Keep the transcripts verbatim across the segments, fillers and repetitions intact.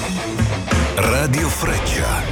Radio Freccia.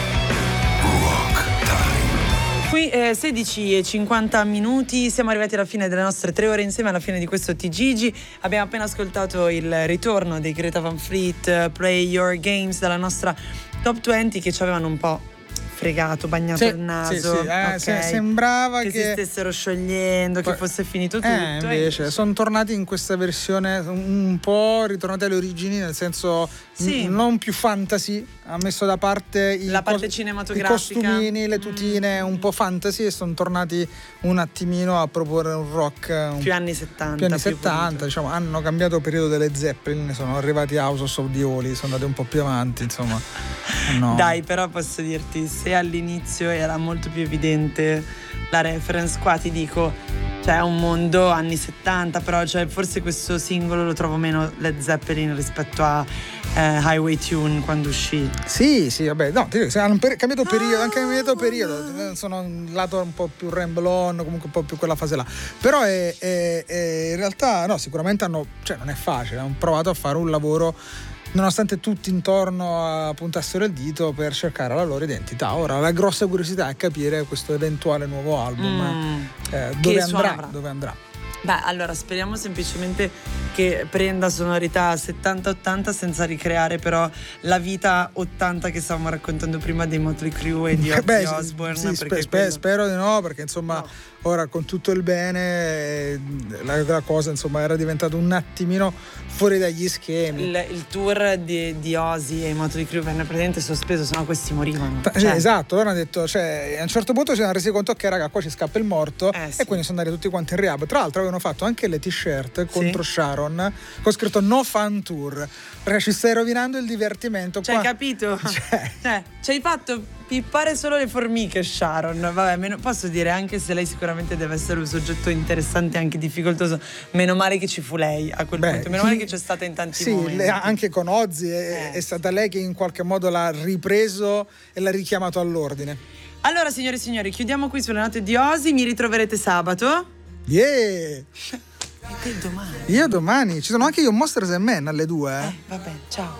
Qui eh, sedici e cinquanta minuti, siamo arrivati alla fine delle nostre tre ore insieme, alla fine di questo T G G. Abbiamo appena ascoltato il ritorno dei Greta Van Fleet, Play Your Games, dalla nostra top venti, che ci avevano un po' fregato, bagnato sì, il naso. Sì, sì. Eh, okay. se, sembrava che, che si stessero sciogliendo, poi, che fosse finito tutto. Eh, invece, sono tornati in questa versione un po' ritornati alle origini, nel senso sì. n- non più fantasy, ha messo da parte i, la parte cos- cinematografica, i costumini, le tutine, mm. un po' fantasy, e sono tornati un attimino a proporre un rock un più anni settanta. Più anni più settanta, diciamo, hanno cambiato periodo delle Zeppelin, sono arrivati a House of the Holy, sono andati un po' più avanti, insomma. No. Dai, però posso dirti, se all'inizio era molto più evidente la reference, qua ti dico, cioè è un mondo anni settanta, però cioè, forse questo singolo lo trovo meno Led Zeppelin rispetto a eh, Highway Tune quando uscì. Sì, sì, vabbè, no, ti dico, hanno per- cambiato periodo, anche cambiato periodo, sono un lato un po' più Ramblon, comunque un po' più quella fase là, però è, è, è, in realtà no, sicuramente hanno, cioè non è facile, hanno provato a fare un lavoro nonostante tutti intorno puntassero il dito per cercare la loro identità. Ora la grossa curiosità è capire questo eventuale nuovo album mm, eh, dove andrà, dove andrà. Beh, allora speriamo semplicemente che prenda sonorità settanta ottanta senza ricreare però la vita ottanta che stavamo raccontando prima dei Motley Crue e di Ozzy Beh, Osbourne. Sì, spe- spe- quello... spero di no, perché insomma no. ora con tutto il bene la, la cosa insomma era diventata un attimino fuori dagli schemi. Il, il tour di, di Ozzy e i Motley Crue venne praticamente sospeso, sennò questi morivano. Cioè. Sì, esatto, loro hanno detto, cioè a un certo punto si erano resi conto che raga qua ci scappa il morto, eh, sì. e quindi sono andati tutti quanti in rehab. Tra l'altro avevano fatto anche le t-shirt contro sì. Sharon con scritto no fan tour, perché ci stai rovinando il divertimento. Cioè, qua. Capito? Cioè. Cioè, ci hai fatto pippare solo le formiche, Sharon. Vabbè, meno, posso dire, anche se lei sicuramente deve essere un soggetto interessante e anche difficoltoso, meno male che ci fu lei a quel Beh, punto, meno male che c'è stata in tanti sì, momenti. Sì, anche con Ozzy è, eh. è stata lei che in qualche modo l'ha ripreso e l'ha richiamato all'ordine. Allora, signore e signori, chiudiamo qui sulle note di Ozzy. Mi ritroverete sabato. Yeah! E te domani. Io domani, ci sono anche io Monsters and Men alle due. Eh, vabbè, ciao.